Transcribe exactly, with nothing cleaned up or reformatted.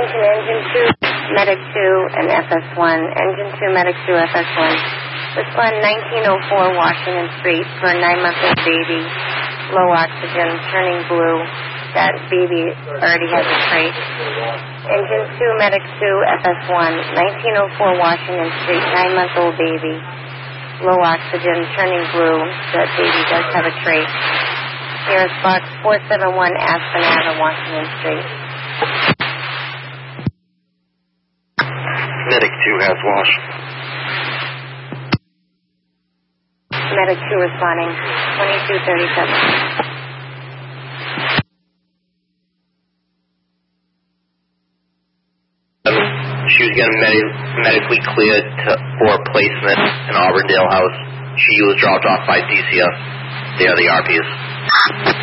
Washington, Engine two, Medic two, and F S one. Engine two, Medic two, F S one. Respond nineteen oh four Washington Street for a nine-month-old baby, low oxygen, turning blue. That baby already has a trach. Engine two, Medic two, F S one, nineteen oh four Washington Street, nine-month-old baby, low oxygen, turning blue. That baby does have a trach. Here is box four seven one Aspen Avenue, Washington Street. Medic two has wash. Medic two responding, twenty-two thirty-seven. She was getting med- medically cleared to, for placement in Auburndale House. She was dropped off by D C S. They are the R Ps.